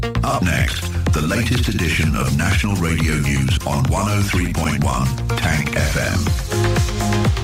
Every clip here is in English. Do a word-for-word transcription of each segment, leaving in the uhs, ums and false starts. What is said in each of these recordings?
Up next, the latest edition of National Radio News on one oh three point one Tank F M.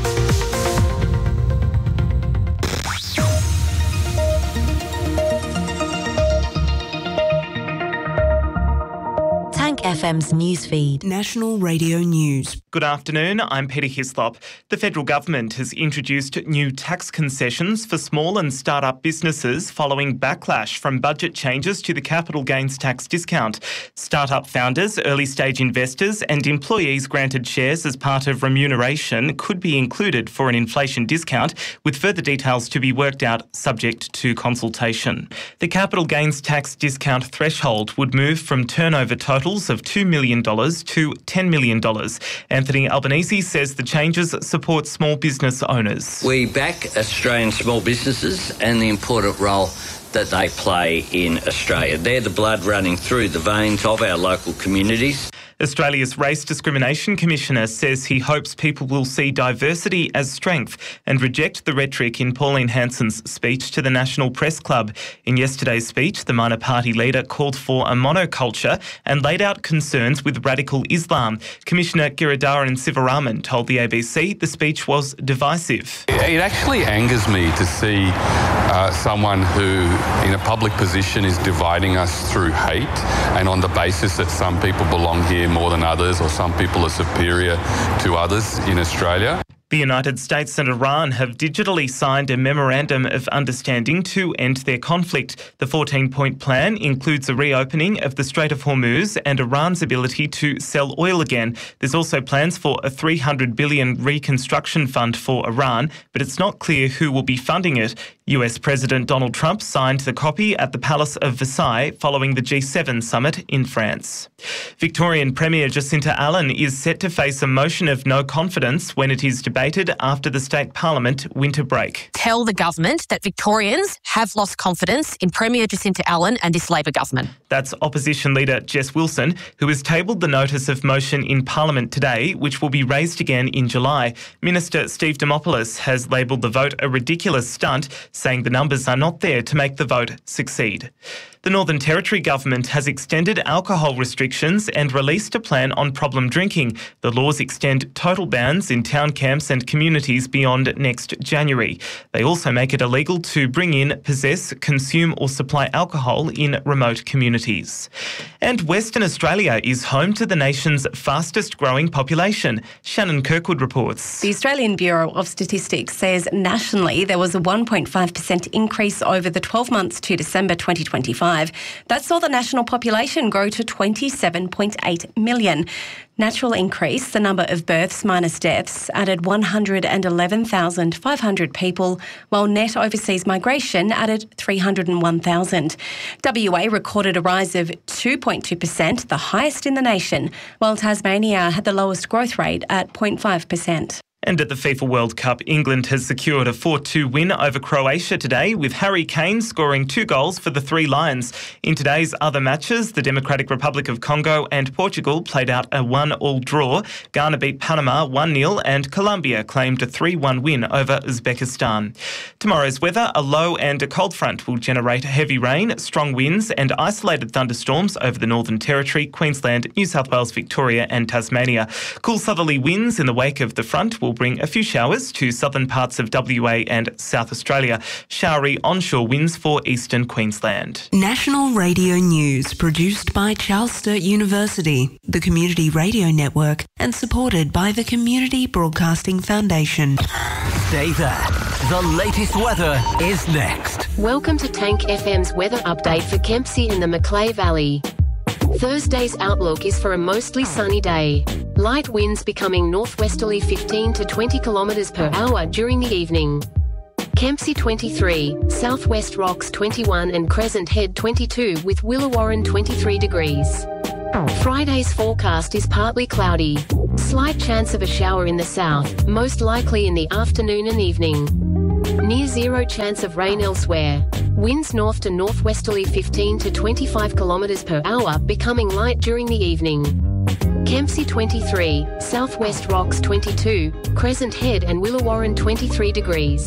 F M's newsfeed. National Radio News. Good afternoon, I'm Peter Hislop. The federal government has introduced new tax concessions for small and start-up businesses following backlash from budget changes to the capital gains tax discount. Start-up founders, early-stage investors and employees granted shares as part of remuneration could be included for an inflation discount, with further details to be worked out subject to consultation. The capital gains tax discount threshold would move from turnover totals of two million dollars to ten million dollars. Anthony Albanese says the changes support small business owners. We back Australian small businesses and the important role that they play in Australia. They're the blood running through the veins of our local communities. Australia's Race Discrimination Commissioner says he hopes people will see diversity as strength and reject the rhetoric in Pauline Hanson's speech to the National Press Club. In yesterday's speech, the minor party leader called for a monoculture and laid out concerns with radical Islam. Commissioner Giridharaman Sivaraman told the A B C the speech was divisive. It actually angers me to see uh, someone who, in a public position, is dividing us through hate and on the basis that some people belong here more than others, or some people are superior to others in Australia. The United States and Iran have digitally signed a memorandum of understanding to end their conflict. The fourteen-point plan includes a reopening of the Strait of Hormuz and Iran's ability to sell oil again. There's also plans for a three hundred billion dollars reconstruction fund for Iran, but it's not clear who will be funding it. U S President Donald Trump signed the copy at the Palace of Versailles following the G seven summit in France. Victorian Premier Jacinta Allan is set to face a motion of no confidence when it is debated after the state parliament winter break. Tell the government that Victorians have lost confidence in Premier Jacinta Allan and this Labor government. That's opposition leader Jess Wilson, who has tabled the notice of motion in Parliament today, which will be raised again in July. Minister Steve Dimopoulos has labelled the vote a ridiculous stunt, saying the numbers are not there to make the vote succeed. The Northern Territory government has extended alcohol restrictions and released a plan on problem drinking. The laws extend total bans in town camps and communities beyond next January. They also make it illegal to bring in, possess, consume or supply alcohol in remote communities. And Western Australia is home to the nation's fastest growing population. Shannon Kirkwood reports. The Australian Bureau of Statistics says nationally there was a one point five percent increase over the twelve months to December twenty twenty-five. That saw the national population grow to twenty-seven point eight million. Natural increase, the number of births minus deaths, added one hundred eleven thousand five hundred people, while net overseas migration added three hundred one thousand. W A recorded a rise of two point two percent, the highest in the nation, while Tasmania had the lowest growth rate at zero point five percent. And at the FIFA World Cup, England has secured a four two win over Croatia today, with Harry Kane scoring two goals for the Three Lions. In today's other matches, the Democratic Republic of Congo and Portugal played out a one all draw. Ghana beat Panama one nil and Colombia claimed a three one win over Uzbekistan. Tomorrow's weather, a low and a cold front will generate heavy rain, strong winds and isolated thunderstorms over the Northern Territory, Queensland, New South Wales, Victoria and Tasmania. Cool southerly winds in the wake of the front will bring a few showers to southern parts of W A and South Australia. Showery onshore winds for eastern Queensland. National Radio News, produced by Charles Sturt University, the Community Radio Network, and supported by the Community Broadcasting Foundation. Stay there. The latest weather is next. Welcome to Tank F M's weather update for Kempsey in the Macleay Valley. Thursday's outlook is for a mostly sunny day. Light winds becoming northwesterly fifteen to twenty kilometres per hour during the evening. Kempsey twenty-three, Southwest Rocks twenty-one and Crescent Head twenty-two with Willawarren twenty-three degrees. Friday's forecast is partly cloudy. Slight chance of a shower in the south, most likely in the afternoon and evening. Near zero chance of rain elsewhere. Winds north to northwesterly fifteen to twenty-five kilometres per hour, becoming light during the evening. Kempsey twenty-three, Southwest Rocks twenty-two, Crescent Head and Willawarren twenty-three degrees.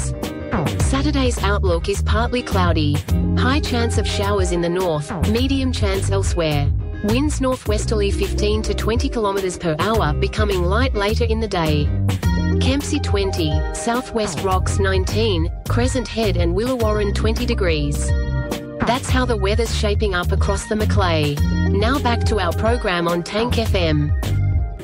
Saturday's outlook is partly cloudy. High chance of showers in the north, medium chance elsewhere. Winds northwesterly fifteen to twenty kilometres per hour, becoming light later in the day. Kempsey twenty, Southwest Rocks nineteen, Crescent Head and Willawarren twenty degrees. That's how the weather's shaping up across the Macleay. Now back to our program on Tank F M.